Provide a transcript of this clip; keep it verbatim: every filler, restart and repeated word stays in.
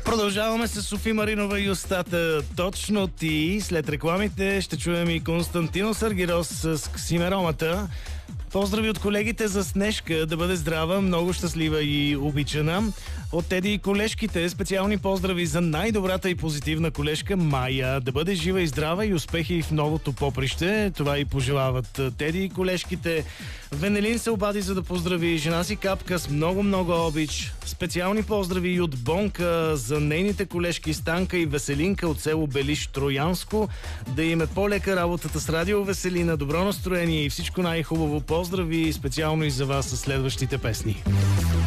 Продължаваме с Софи Маринова и устата точно ти. След рекламите ще чуем и Константино Саргирос с Ксимеромата. Поздрави от колегите за Снежка, да бъде здрава, много щастлива и обичана. От Теди и колежките специални поздрави за най-добрата и позитивна колежка Майя. Да бъде жива и здрава и успехи в новото поприще. Това и пожелават Теди и колежките. Венелин се обади за да поздрави жена си Капка с много-много обич. Специални поздрави и от Бонка за нейните колежки Станка и Веселинка от село Белиш Троянско. Да им е по-лека работата с радио Веселина, добро настроение и всичко най-хубаво. Поздрави специално и за вас със следващите песни.